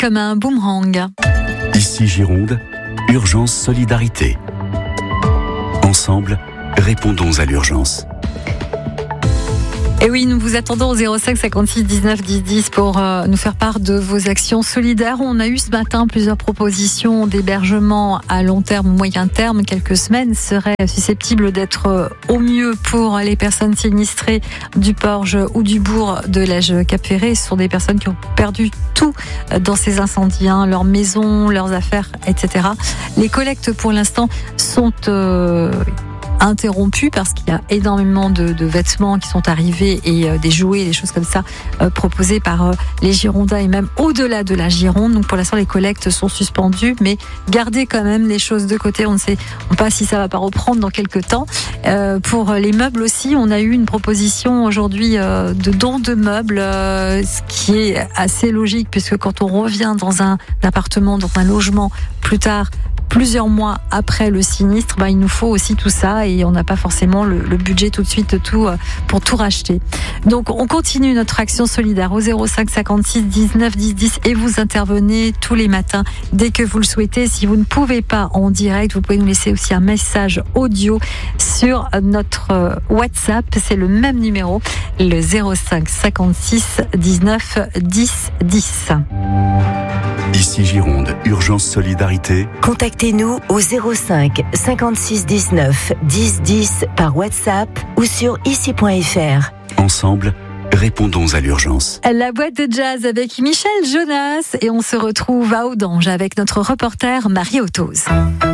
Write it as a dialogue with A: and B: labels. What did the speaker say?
A: comme un boomerang.
B: Ici Gironde, urgence solidarité. Ensemble, répondons à l'urgence.
A: Et oui, nous vous attendons au 05 56 19 10 10 pour nous faire part de vos actions solidaires. On a eu ce matin plusieurs propositions d'hébergement à long terme, moyen terme. Quelques semaines seraient susceptibles d'être au mieux pour les personnes sinistrées du Porge ou du bourg de l'Ège Cap-Ferré. Ce sont des personnes qui ont perdu tout dans ces incendies, leurs maisons, leurs affaires, etc. Les collectes pour l'instant sont interrompu parce qu'il y a énormément de vêtements qui sont arrivés et des jouets, des choses comme ça proposées par les Girondins et même au-delà de la Gironde. Donc pour l'instant les collectes sont suspendues, mais gardez quand même les choses de côté. On ne sait pas si ça va pas reprendre dans quelques temps. Pour les meubles aussi, on a eu une proposition aujourd'hui de don de meubles, ce qui est assez logique puisque quand on revient dans un appartement, dans un logement plus tard, plusieurs mois après le sinistre, il nous faut aussi tout ça et on n'a pas forcément le budget tout de suite pour tout racheter. Donc on continue notre action solidaire au 05 56 19 10 10 et vous intervenez tous les matins dès que vous le souhaitez. Si vous ne pouvez pas en direct, vous pouvez nous laisser aussi un message audio sur notre WhatsApp. C'est le même numéro, le 05 56 19 10 10.
B: Ici Gironde, urgence solidarité.
C: Contactez-nous au 05 56 19 10 10 par WhatsApp ou sur ici.fr.
B: Ensemble, répondons à l'urgence.
A: La boîte de jazz avec Michel Jonas et on se retrouve à Audange avec notre reporter Marie Autoz.